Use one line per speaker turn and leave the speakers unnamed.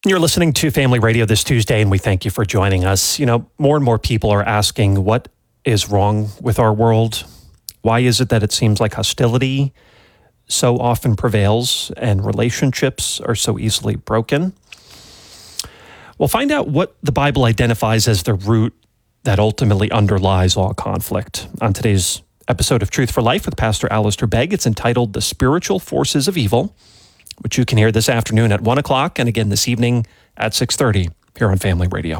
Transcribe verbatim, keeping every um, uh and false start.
You're listening to Family Radio this Tuesday, and we thank you for joining us. You know, more and more people are asking, what is wrong with our world? Why is it that it seems like hostility so often prevails and relationships are so easily broken? We'll find out what the Bible identifies as the root that ultimately underlies all conflict on today's episode of Truth for Life with Pastor Alistair Begg. It's entitled The Spiritual Forces of Evil, which you can hear this afternoon at one o'clock and again this evening at six thirty here on Family Radio.